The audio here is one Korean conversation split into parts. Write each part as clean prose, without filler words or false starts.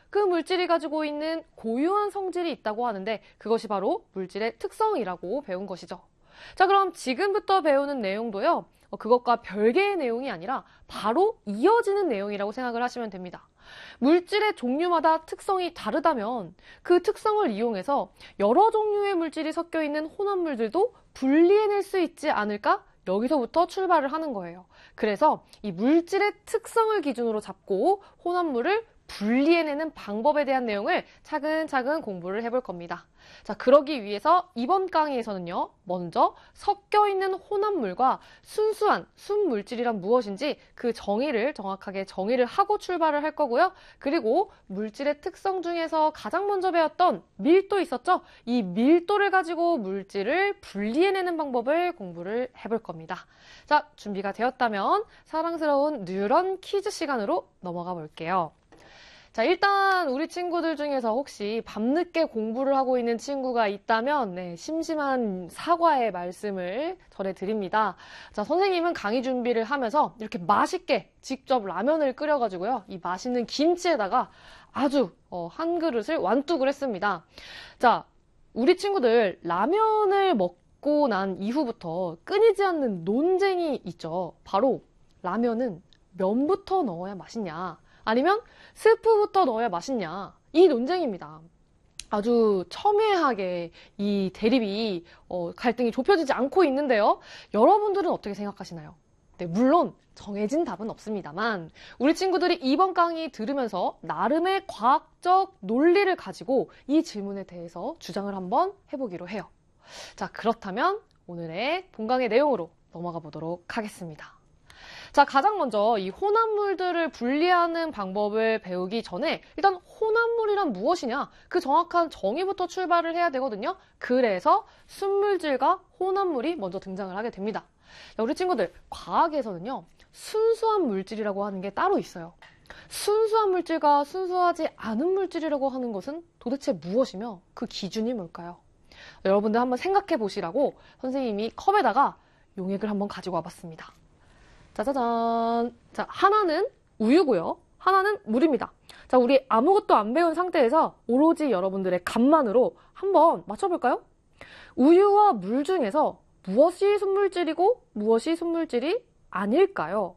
그 물질이 가지고 있는 고유한 성질이 있다고 하는데 그것이 바로 물질의 특성이라고 배운 것이죠. 자, 그럼 지금부터 배우는 내용도요. 그것과 별개의 내용이 아니라 바로 이어지는 내용이라고 생각을 하시면 됩니다. 물질의 종류마다 특성이 다르다면 그 특성을 이용해서 여러 종류의 물질이 섞여 있는 혼합물들도 분리해낼 수 있지 않을까? 여기서부터 출발을 하는 거예요. 그래서 이 물질의 특성을 기준으로 잡고 혼합물을 분리해내는 방법에 대한 내용을 차근차근 공부를 해볼 겁니다. 자, 그러기 위해서 이번 강의에서는요, 먼저 섞여 있는 혼합물과 순수한 순물질이란 무엇인지 그 정확하게 정의를 하고 출발을 할 거고요. 그리고 물질의 특성 중에서 가장 먼저 배웠던 밀도 있었죠? 이 밀도를 가지고 물질을 분리해내는 방법을 공부를 해볼 겁니다. 자, 준비가 되었다면 사랑스러운 뉴런 퀴즈 시간으로 넘어가 볼게요. 자, 일단 우리 친구들 중에서 혹시 밤늦게 공부를 하고 있는 친구가 있다면 심심한 사과의 말씀을 전해드립니다. 자, 선생님은 강의 준비를 하면서 이렇게 맛있게 직접 라면을 끓여가지고요. 이 맛있는 김치에다가 아주 한 그릇을 완뚝을 했습니다. 자, 우리 친구들 라면을 먹고 난 이후부터 끊이지 않는 논쟁이 있죠. 바로 라면은 면부터 넣어야 맛있냐? 아니면 스프부터 넣어야 맛있냐? 이 논쟁입니다. 아주 첨예하게 이 대립이 갈등이 좁혀지지 않고 있는데요. 여러분들은 어떻게 생각하시나요? 네, 물론 정해진 답은 없습니다만 우리 친구들이 이번 강의 들으면서 나름의 과학적 논리를 가지고 이 질문에 대해서 주장을 한번 해보기로 해요. 자, 그렇다면 오늘의 본강의 내용으로 넘어가 보도록 하겠습니다. 자, 가장 먼저 이 혼합물들을 분리하는 방법을 배우기 전에 일단 혼합물이란 무엇이냐? 그 정확한 정의부터 출발을 해야 되거든요. 그래서 순물질과 혼합물이 먼저 등장을 하게 됩니다. 자, 우리 친구들, 과학에서는요, 순수한 물질이라고 하는 게 따로 있어요. 순수한 물질과 순수하지 않은 물질이라고 하는 것은 도대체 무엇이며 그 기준이 뭘까요? 여러분들 한번 생각해 보시라고 선생님이 컵에다가 용액을 한번 가지고 와봤습니다. 짜자잔. 자, 하나는 우유고요. 하나는 물입니다. 자, 우리 아무것도 안 배운 상태에서 오로지 여러분들의 감만으로 한번 맞춰볼까요? 우유와 물 중에서 무엇이 순물질이고 무엇이 순물질이 아닐까요?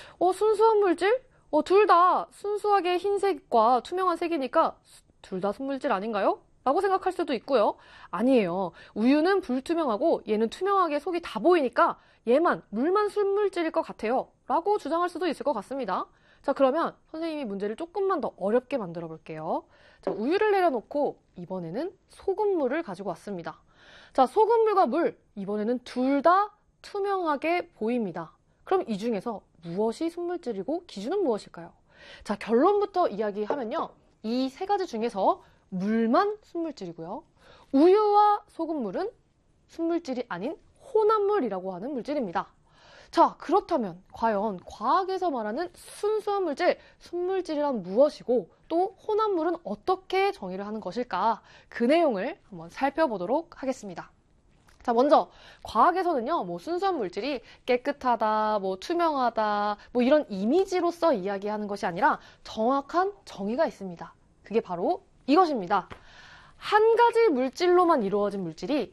순수한 물질? 둘 다 순수하게 흰색과 투명한 색이니까 둘 다 순물질 아닌가요? 라고 생각할 수도 있고요. 아니에요. 우유는 불투명하고 얘는 투명하게 속이 다 보이니까 얘만, 물만 순물질일 것 같아요. 라고 주장할 수도 있을 것 같습니다. 자, 그러면 선생님이 문제를 조금만 더 어렵게 만들어 볼게요. 자, 우유를 내려놓고 이번에는 소금물을 가지고 왔습니다. 자, 소금물과 물, 이번에는 둘 다 투명하게 보입니다. 그럼 이 중에서 무엇이 순물질이고 기준은 무엇일까요? 자, 결론부터 이야기하면요. 이 세 가지 중에서 물만 순물질이고요. 우유와 소금물은 순물질이 아닌 혼합물이라고 하는 물질입니다. 자, 그렇다면 과연 과학에서 말하는 순수한 물질, 순물질이란 무엇이고 또 혼합물은 어떻게 정의를 하는 것일까? 그 내용을 한번 살펴보도록 하겠습니다. 자, 먼저 과학에서는요, 순수한 물질이 깨끗하다, 투명하다, 이런 이미지로서 이야기하는 것이 아니라 정확한 정의가 있습니다. 그게 바로 이것입니다. 한 가지 물질로만 이루어진 물질이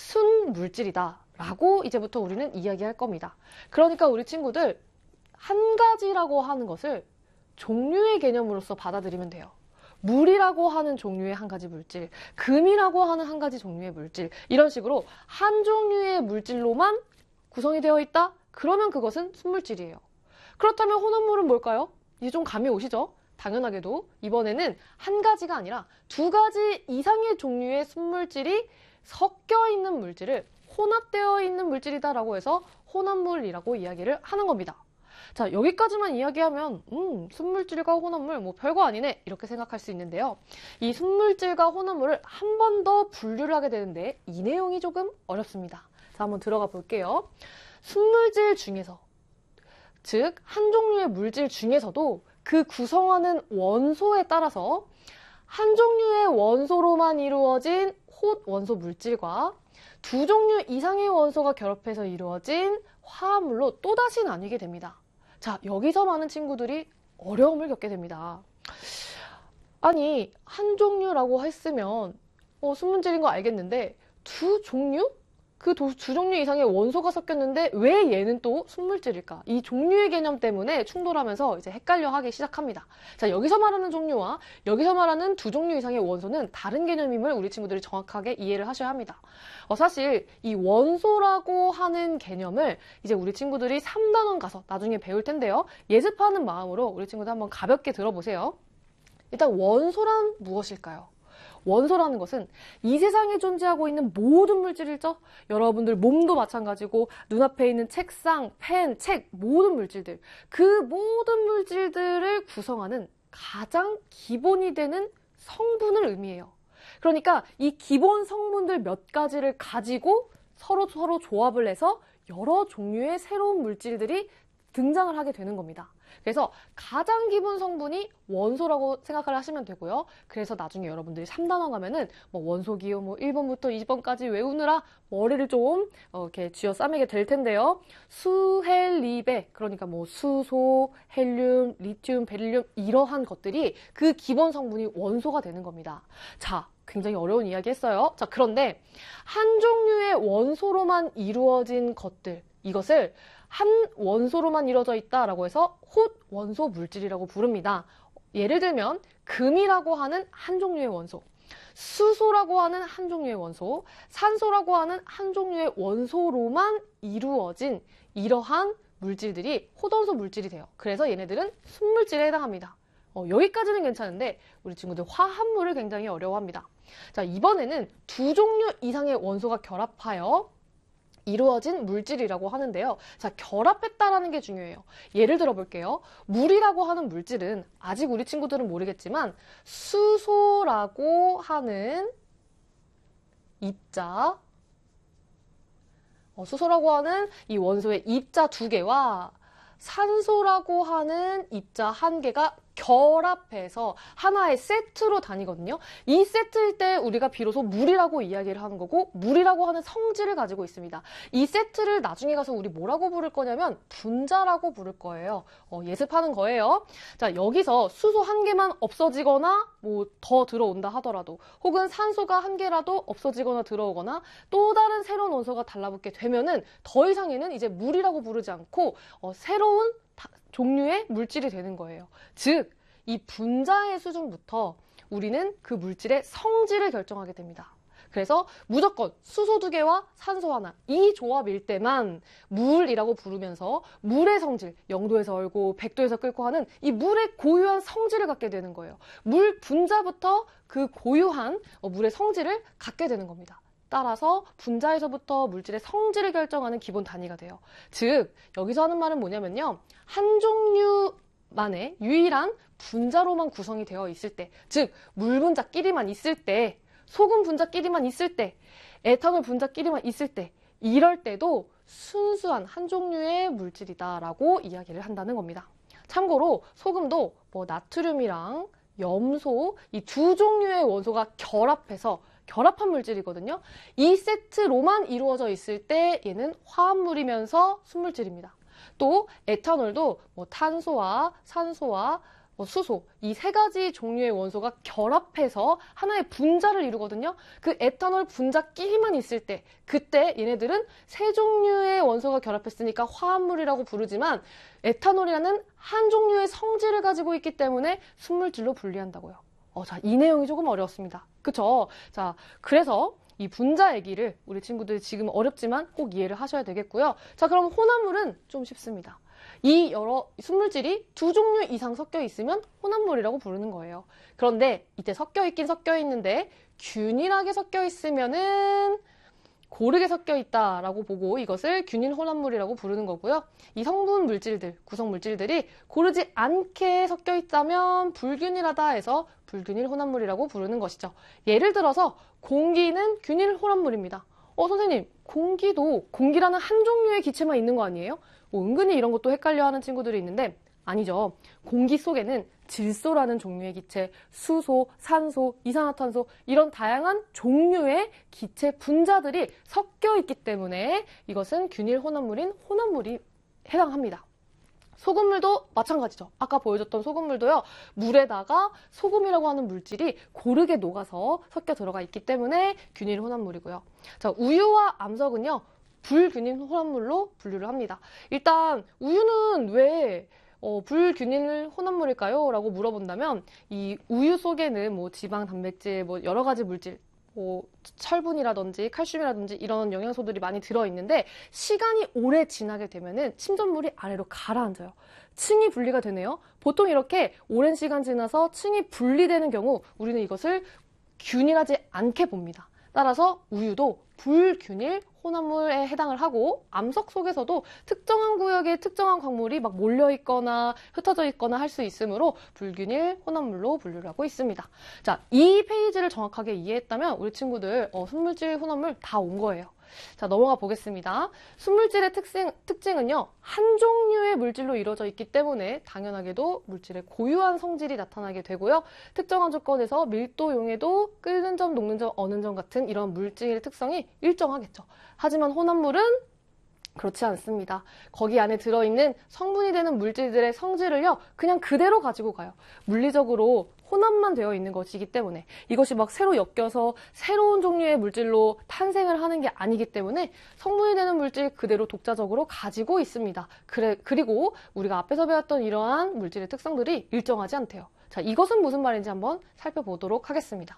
순물질이다 라고 이제부터 우리는 이야기할 겁니다. 그러니까 우리 친구들 한 가지라고 하는 것을 종류의 개념으로서 받아들이면 돼요. 물이라고 하는 종류의 한 가지 물질, 금이라고 하는 한 가지 종류의 물질, 이런 식으로 한 종류의 물질로만 구성이 되어 있다? 그러면 그것은 순물질이에요. 그렇다면 혼합물은 뭘까요? 이제 좀 감이 오시죠? 당연하게도 이번에는 한 가지가 아니라 두 가지 이상의 종류의 순물질이 섞여 있는 물질을 혼합되어 있는 물질이다라고 해서 혼합물이라고 이야기를 하는 겁니다. 자, 여기까지만 이야기하면 순물질과 혼합물 별거 아니네 이렇게 생각할 수 있는데요. 이 순물질과 혼합물을 한 번 더 분류를 하게 되는데 이 내용이 조금 어렵습니다. 자, 한번 들어가 볼게요. 순물질 중에서, 즉 한 종류의 물질 중에서도 그 구성하는 원소에 따라서 한 종류의 원소로만 이루어진 원소 물질과 두 종류 이상의 원소가 결합해서 이루어진 화합물로 또다시 나뉘게 됩니다. 자, 여기서 많은 친구들이 어려움을 겪게 됩니다. 아니, 한 종류라고 했으면 순문질인 거 알겠는데 두 종류? 그 두 종류 이상의 원소가 섞였는데 왜 얘는 또 순물질일까? 이 종류의 개념 때문에 충돌하면서 이제 헷갈려 하기 시작합니다. 자, 여기서 말하는 종류와 여기서 말하는 두 종류 이상의 원소는 다른 개념임을 우리 친구들이 정확하게 이해를 하셔야 합니다. 사실 이 원소라고 하는 개념을 이제 우리 친구들이 3단원 가서 나중에 배울 텐데요. 예습하는 마음으로 우리 친구들 한번 가볍게 들어보세요. 일단 원소란 무엇일까요? 원소라는 것은 이 세상에 존재하고 있는 모든 물질이죠. 여러분들 몸도 마찬가지고 눈앞에 있는 책상, 펜, 책, 모든 물질들. 그 모든 물질들을 구성하는 가장 기본이 되는 성분을 의미해요. 그러니까 이 기본 성분들 몇 가지를 가지고 서로 조합을 해서 여러 종류의 새로운 물질들이 등장을 하게 되는 겁니다. 그래서 가장 기본 성분이 원소라고 생각을 하시면 되고요. 그래서 나중에 여러분들이 3단원 가면은 원소 기호 1번부터 20번까지 외우느라 머리를 좀 이렇게 쥐어 싸매게 될 텐데요. 수헬리베, 그러니까 수소, 헬륨, 리튬, 베릴륨 이러한 것들이 그 기본 성분이 원소가 되는 겁니다. 자, 굉장히 어려운 이야기 했어요. 자, 그런데 한 종류의 원소로만 이루어진 것들, 이것을 한 원소로만 이루어져 있다라고 해서 홑 원소 물질이라고 부릅니다. 예를 들면 금이라고 하는 한 종류의 원소, 수소라고 하는 한 종류의 원소, 산소라고 하는 한 종류의 원소로만 이루어진 이러한 물질들이 홑원소 물질이 돼요. 그래서 얘네들은 순물질에 해당합니다. 여기까지는 괜찮은데 우리 친구들 화합물을 굉장히 어려워합니다. 자, 이번에는 두 종류 이상의 원소가 결합하여 이루어진 물질이라고 하는데요. 자, 결합했다라는 게 중요해요. 예를 들어 볼게요. 물이라고 하는 물질은 아직 우리 친구들은 모르겠지만 수소라고 하는 입자, 수소라고 하는 이 원소의 입자 2개와 산소라고 하는 입자 1개가 결합해서 하나의 세트로 다니거든요. 이 세트일 때 우리가 비로소 물이라고 이야기를 하는 거고 물이라고 하는 성질을 가지고 있습니다. 이 세트를 나중에 가서 우리 뭐라고 부를 거냐면 분자라고 부를 거예요. 예습하는 거예요. 자, 여기서 수소 1개만 없어지거나 더 들어온다 하더라도 혹은 산소가 1개라도 없어지거나 들어오거나 또 다른 새로운 원소가 달라붙게 되면은 더 이상 얘는 이제 물이라고 부르지 않고 새로운 종류의 물질이 되는 거예요. 즉, 이 분자의 수준부터 우리는 그 물질의 성질을 결정하게 됩니다. 그래서 무조건 수소 2개와 산소 1, 이 조합일 때만 물이라고 부르면서 물의 성질, 0도에서 얼고 100도에서 끓고 하는 이 물의 고유한 성질을 갖게 되는 거예요. 물 분자부터 그 고유한 물의 성질을 갖게 되는 겁니다. 따라서 분자에서부터 물질의 성질을 결정하는 기본 단위가 돼요. 즉, 여기서 하는 말은 뭐냐면요. 한 종류만의 유일한 분자로만 구성이 되어 있을 때, 즉, 물 분자끼리만 있을 때, 소금 분자끼리만 있을 때, 에탄올 분자끼리만 있을 때, 이럴 때도 순수한 한 종류의 물질이다라고 이야기를 한다는 겁니다. 참고로 소금도 나트륨이랑 염소, 이 두 종류의 원소가 결합한 물질이거든요. 이 세트로만 이루어져 있을 때 얘는 화합물이면서 순물질입니다. 또 에탄올도 탄소와 산소와 수소, 이 3가지 종류의 원소가 결합해서 하나의 분자를 이루거든요. 그 에탄올 분자끼리만 있을 때, 그때 얘네들은 3종류의 원소가 결합했으니까 화합물이라고 부르지만 에탄올이라는 한 종류의 성질을 가지고 있기 때문에 순물질로 분리한다고요. 자, 이 내용이 조금 어려웠습니다. 그쵸? 자, 그래서 이 분자 얘기를 우리 친구들이 지금 어렵지만 꼭 이해를 하셔야 되겠고요. 자, 그럼 혼합물은 좀 쉽습니다. 이 여러 순물질이 2종류 이상 섞여 있으면 혼합물이라고 부르는 거예요. 그런데 이때 섞여 있긴 섞여 있는데 균일하게 섞여 있으면은 고르게 섞여 있다라고 보고 이것을 균일 혼합물이라고 부르는 거고요. 이 성분 물질들, 구성 물질들이 고르지 않게 섞여 있다면 불균일하다 해서 불균일 혼합물이라고 부르는 것이죠. 예를 들어서 공기는 균일 혼합물입니다. 선생님, 공기도 공기라는 한 종류의 기체만 있는 거 아니에요? 은근히 이런 것도 헷갈려하는 친구들이 있는데 아니죠. 공기 속에는 질소라는 종류의 기체, 수소, 산소, 이산화탄소 이런 다양한 종류의 기체 분자들이 섞여 있기 때문에 이것은 균일 혼합물인 혼합물이 해당합니다. 소금물도 마찬가지죠. 아까 보여줬던 소금물도요. 물에다가 소금이라고 하는 물질이 고르게 녹아서 섞여 들어가 있기 때문에 균일 혼합물이고요. 자, 우유와 암석은요. 불균일 혼합물로 분류를 합니다. 일단 우유는 왜 불균일 혼합물일까요? 라고 물어본다면 이 우유 속에는 뭐 지방, 단백질, 뭐 여러 가지 물질, 뭐 철분이라든지 칼슘이라든지 이런 영양소들이 많이 들어있는데 시간이 오래 지나게 되면은 침전물이 아래로 가라앉아요. 층이 분리가 되네요. 보통 이렇게 오랜 시간 지나서 층이 분리되는 경우 우리는 이것을 균일하지 않게 봅니다. 따라서 우유도 불균일 혼합물에 해당을 하고 암석 속에서도 특정한 구역에 특정한 광물이 막 몰려있거나 흩어져 있거나 할 수 있으므로 불균일 혼합물로 분류를 하고 있습니다. 자, 이 페이지를 정확하게 이해했다면 우리 친구들 순물질 혼합물 다 온 거예요. 자, 넘어가 보겠습니다. 순물질의 특징은요. 한 종류의 물질로 이루어져 있기 때문에 당연하게도 물질의 고유한 성질이 나타나게 되고요. 특정한 조건에서 밀도용해도 끓는 점, 녹는 점, 어는 점 같은 이런 물질의 특성이 일정하겠죠. 하지만 혼합물은 그렇지 않습니다. 거기 안에 들어있는 성분이 되는 물질들의 성질을요, 그냥 그대로 가지고 가요. 물리적으로 혼합만 되어 있는 것이기 때문에 이것이 막 새로 엮여서 새로운 종류의 물질로 탄생을 하는 게 아니기 때문에 성분이 되는 물질 그대로 독자적으로 가지고 있습니다. 그리고 우리가 앞에서 배웠던 이러한 물질의 특성들이 일정하지 않대요. 자, 이것은 무슨 말인지 한번 살펴보도록 하겠습니다.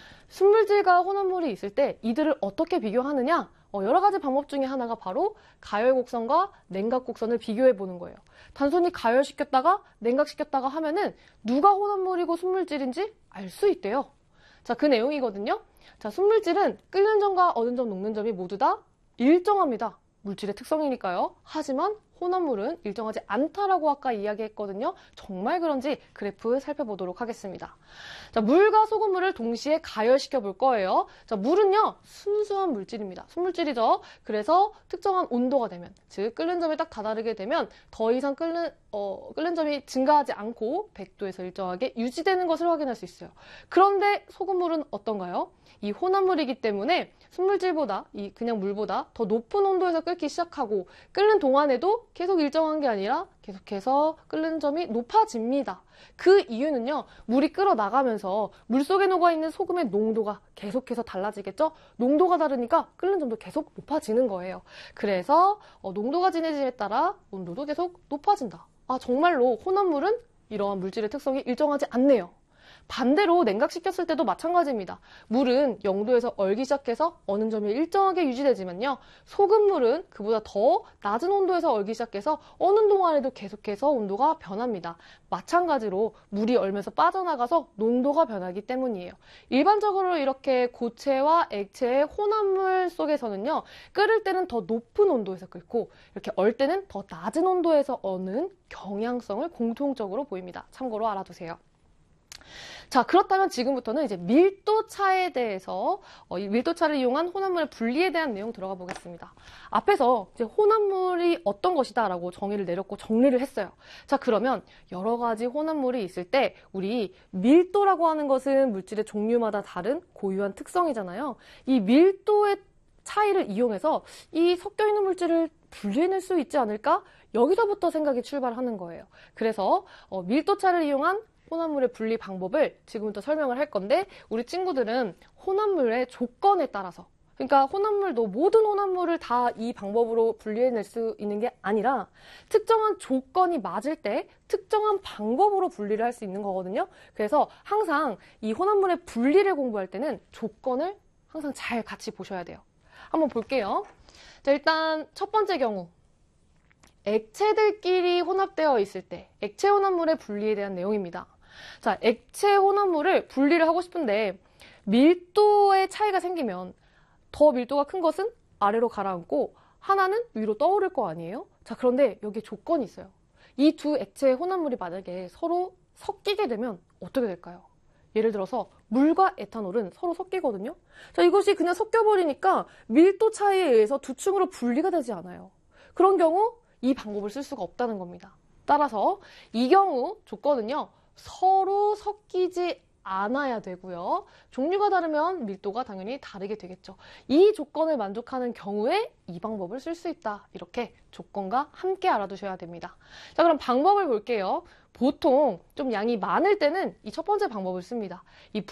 순물질과 혼합물이 있을 때 이들을 어떻게 비교하느냐? 여러 가지 방법 중에 하나가 바로 가열곡선과 냉각곡선을 비교해 보는 거예요. 단순히 가열시켰다가 냉각시켰다가 하면은 누가 혼합물이고 순물질인지 알 수 있대요. 자, 그 내용이거든요. 자, 순물질은 끓는 점과 어는 점, 녹는 점이 모두 다 일정합니다. 물질의 특성이니까요. 하지만 혼합물은 일정하지 않다라고 아까 이야기했거든요. 정말 그런지 그래프 살펴보도록 하겠습니다. 자, 물과 소금물을 동시에 가열시켜 볼 거예요. 자, 물은요, 순수한 물질입니다. 순물질이죠. 그래서 특정한 온도가 되면, 즉 끓는 점이 딱 다다르게 되면 더 이상 끓는 점이 증가하지 않고 100도에서 일정하게 유지되는 것을 확인할 수 있어요. 그런데 소금물은 어떤가요? 이 혼합물이기 때문에 순물질보다 그냥 물보다 더 높은 온도에서 끓기 시작하고 끓는 동안에도 계속 일정한 게 아니라 계속해서 끓는 점이 높아집니다. 그 이유는요, 물이 끓어나가면서 물 속에 녹아있는 소금의 농도가 계속해서 달라지겠죠? 농도가 다르니까 끓는 점도 계속 높아지는 거예요. 그래서 농도가 진해짐에 따라 온도도 계속 높아진다. 아, 정말로 혼합물은 이러한 물질의 특성이 일정하지 않네요. 반대로 냉각시켰을 때도 마찬가지입니다. 물은 0도에서 얼기 시작해서 어는 점이 일정하게 유지되지만요. 소금물은 그보다 더 낮은 온도에서 얼기 시작해서 어는 동안에도 계속해서 온도가 변합니다. 마찬가지로 물이 얼면서 빠져나가서 농도가 변하기 때문이에요. 일반적으로 이렇게 고체와 액체의 혼합물 속에서는요. 끓을 때는 더 높은 온도에서 끓고 이렇게 얼 때는 더 낮은 온도에서 어는 경향성을 공통적으로 보입니다. 참고로 알아두세요. 자, 그렇다면 지금부터는 이제 밀도차에 대해서 이 밀도차를 이용한 혼합물의 분리에 대한 내용 들어가 보겠습니다. 앞에서 이제 혼합물이 어떤 것이다라고 정의를 내렸고 정리를 했어요. 자, 그러면 여러 가지 혼합물이 있을 때 우리 밀도라고 하는 것은 물질의 종류마다 다른 고유한 특성이잖아요. 이 밀도의 차이를 이용해서 이 섞여 있는 물질을 분리해낼 수 있지 않을까? 여기서부터 생각이 출발하는 거예요. 그래서 밀도차를 이용한 혼합물의 분리 방법을 지금부터 설명을 할 건데 우리 친구들은 혼합물의 조건에 따라서 그러니까 혼합물도 모든 혼합물을 다 이 방법으로 분리해낼 수 있는 게 아니라 특정한 조건이 맞을 때 특정한 방법으로 분리를 할 수 있는 거거든요. 그래서 항상 이 혼합물의 분리를 공부할 때는 조건을 항상 잘 같이 보셔야 돼요. 한번 볼게요. 자, 일단 첫 번째 경우 액체들끼리 혼합되어 있을 때 액체 혼합물의 분리에 대한 내용입니다. 자, 액체 혼합물을 분리를 하고 싶은데 밀도의 차이가 생기면 더 밀도가 큰 것은 아래로 가라앉고 하나는 위로 떠오를 거 아니에요? 자, 그런데 여기에 조건이 있어요. 이 두 액체 혼합물이 만약에 서로 섞이게 되면 어떻게 될까요? 예를 들어서 물과 에탄올은 서로 섞이거든요. 자, 이것이 그냥 섞여버리니까 밀도 차이에 의해서 두 층으로 분리가 되지 않아요. 그런 경우 이 방법을 쓸 수가 없다는 겁니다. 따라서 이 경우 조건은요. 서로 섞이지 않아야 되고요. 종류가 다르면 밀도가 당연히 다르게 되겠죠. 이 조건을 만족하는 경우에 이 방법을 쓸 수 있다. 이렇게 조건과 함께 알아두셔야 됩니다. 자, 그럼 방법을 볼게요. 보통 좀 양이 많을 때는 이 첫 번째 방법을 씁니다. 이